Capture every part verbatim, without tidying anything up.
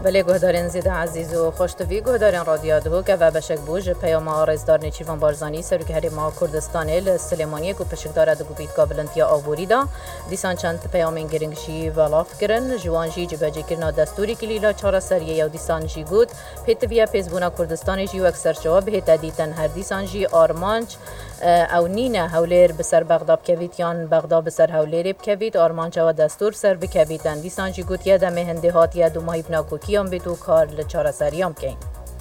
بله گهدارین زیده عزیز و خوشتوی گهدارین رادیو دهو که و بشک بوج پیام آرزدار نیچیوان بارزانی سرک هریما کردستانی لسلیمانی کو پشک دارد گو بیت قابلنتیا آووری دا دیسان چند پیام گرنگشی ولاف کرن جوانجی جبهجی کرنا دستوری کلیلا چهار سریه یا دیسان جی گود پیتویا پیزبونا کردستانی جیو اکثر جواب هت دیتن هر دیسان جی آرمانج او نینه هولیر بسر بغداد کویت یان بغداد بسر هولیر بکویت آرمانج و دستور سر بکویتن دیسان جی گود یاد مهنده هات یاد ماهی بناکو کیام بیتو کار لچاره سریام کن.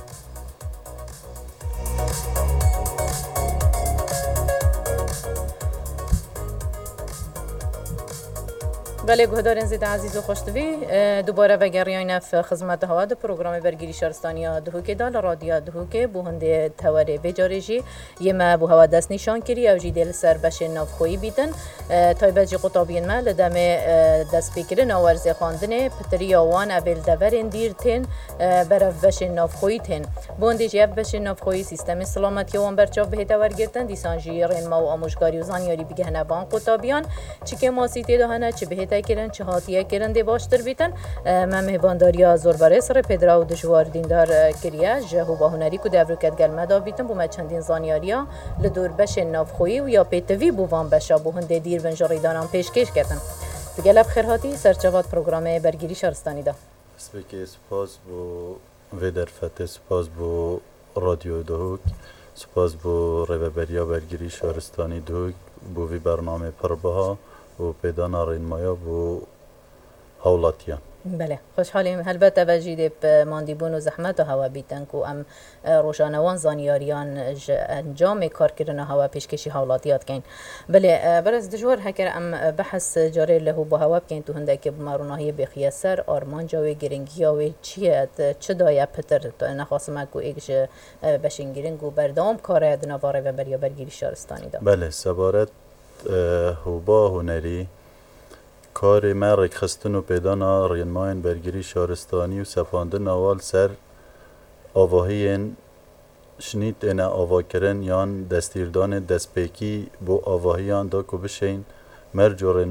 بله گهدارین زیده عزیز و خوشتوی دوباره وگریان في خدمت هوا دو پروگرام برگیری شهرستانی دهو که دال رادیو دهو که بوهنده تواره بجاریجی یما بو هوا دست نشان کری او جی دل سر بشه نافخویی بیتن تایبت جی قطابین ما لدم دست بکرن آورز خواندن پتری آوان اول دورین دیرتن برف بشه نافخویی تن بوهنده جیب بشه نافخویی سیستم سلامتی وان برچاو به تور گرتن دیسان جی رین ما و آموشگاری و زانیاری بگه هنوان قطابیان چی که ماسی تیدو هنه چی به کرن چه هاتیه کرن دی باشتر بیتن من مهبانداریا زورباره سر پدرا و دجوار دیندار کریه جهو با هنری کو دورکت گلمه دا بیتن بو چندین زانیاریا لدور بش نافخویی و یا پیتوی بووان بشا بو هنده دیر ونجاریدانان پیشکش کردن بگلب خیرهاتی سرچوات پروگرام برگیری شهرستانی دا سپیکی سپاس بو ویدر فته سپاس بو رادیو دهوک سپاس بو ریوبریا برگیری شهرستانی دهوک بو وی برنامه پربها و پیدان رینمایا و هولاتیان بله خوشحالیم البته وجید به ماندیبون و زحمت و هوا بیتن که ام روشانوان زانیاریان انجام کار کردن هوا پیشکشی هولاتیات کن بله برز دجور هکر ام بحث جاری له با هوا کن تو هنده که بماروناهی بخیاسر آرمان جاوی گرنگیاوی چیه چه دایا پتر نخواستم که ایکش بشنگیرنگ و بردام کار دنواره و بریا برگیری شهرستانی دا بله سبارت هوبا هنری کار مرک خستن و پیدانا رینماین برگیری شهرستانی و سفاندن نوال سر آواهین شنید اینا آوا کرن یان دستیردان دستپیکی بو آواهیان دا که بشین مرجو